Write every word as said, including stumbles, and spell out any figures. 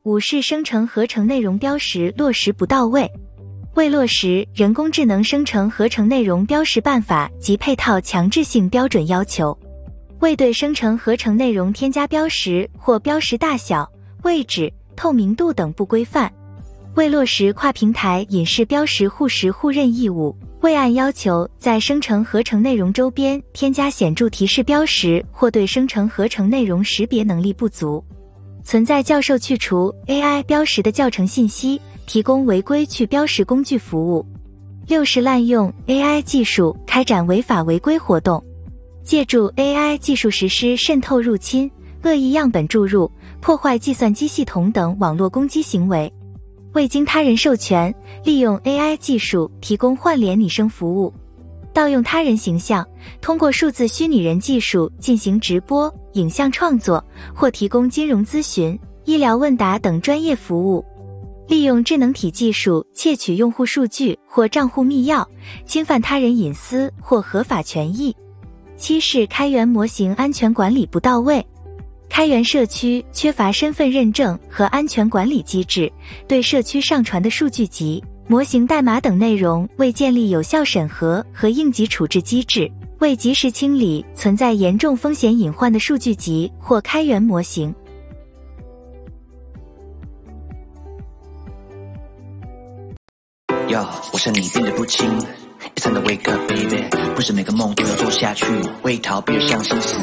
五是生成合成内容标识落实不到位。未落实人工智能生成合成内容标识办法及配套强制性标准要求。未对生成合成内容添加标识或标识大小、位置、透明度等不规范。未落实跨平台隐式标识互识互认义务。未按要求在生成合成内容周边添加显著提示标识或对生成合成内容识别能力不足。存在教授去除 A I 标识的教程信息，提供违规去标识工具服务。六是滥用 A I 技术开展违法违规活动，借助 A I 技术实施渗透入侵、恶意样本注入、破坏计算机系统等网络攻击行为。未经他人授权，利用 A I 技术提供换脸拟声服务，盗用他人形象，通过数字虚拟人技术进行直播、影像创作，或提供金融咨询、医疗问答等专业服务。利用智能体技术窃取用户数据或账户密钥，侵犯他人隐私或合法权益。七是开源模型安全管理不到位。开源社区缺乏身份认证和安全管理机制，对社区上传的数据集、模型代码等内容未建立有效审核和应急处置机制，未及时清理存在严重风险隐患的数据集或开源模型。 Yo， 我想你变得不轻。It's time to wake up, baby。不是每个梦都要做下去，为逃避而相信死